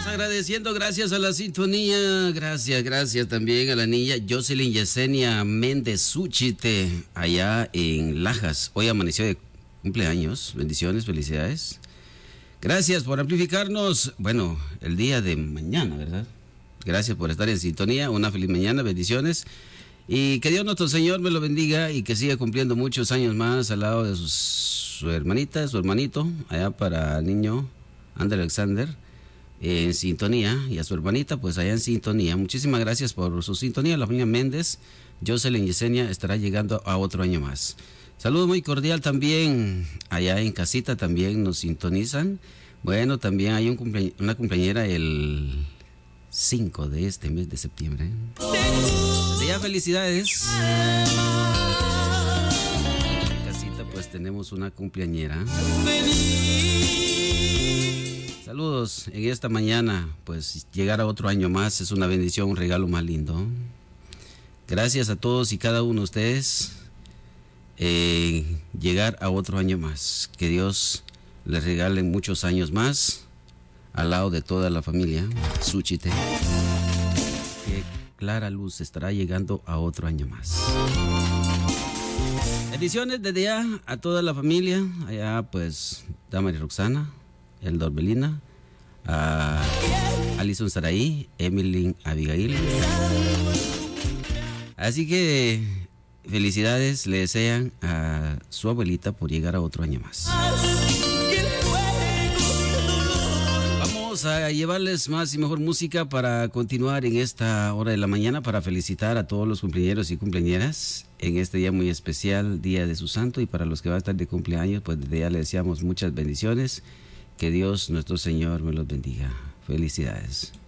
Agradeciendo, gracias a la sintonía, gracias también a la niña Jocelyn Yesenia Méndez Súchite, allá en Lajas. Hoy amaneció de cumpleaños, bendiciones, felicidades. Gracias por amplificarnos, bueno, el día de mañana, ¿verdad? Gracias por estar en sintonía, una feliz mañana, bendiciones. Y que Dios nuestro Señor me lo bendiga y que siga cumpliendo muchos años más al lado de su hermanita, su hermanito, allá para el niño Ander Alexander. En sintonía, y a su hermanita pues allá en sintonía. Muchísimas gracias por su sintonía. La familia Méndez, Jocelyn Yesenia estará llegando a otro año más. Saludo muy cordial también allá en casita, también nos sintonizan. Bueno, también hay una cumpleañera el 5 de este mes de septiembre. Desde ya felicidades. En casita pues tenemos una cumpleañera. Saludos en esta mañana, pues llegar a otro año más es una bendición, un regalo más lindo. Gracias a todos y cada uno de ustedes, llegar a otro año más. Que Dios les regale muchos años más, al lado de toda la familia Súchite. Que Clara Luz estará llegando a otro año más. Bendiciones desde ya a toda la familia, allá pues Damaris Roxana, Eldor Belina, a Alison Saraí, Emily Abigail. Así que felicidades le desean a su abuelita por llegar a otro año más. Vamos a llevarles más y mejor música para continuar en esta hora de la mañana, para felicitar a todos los cumpleañeros y cumpleañeras en este día muy especial, día de su santo, y para los que van a estar de cumpleaños, pues desde ya les deseamos muchas bendiciones. Que Dios nuestro Señor me los bendiga. Felicidades.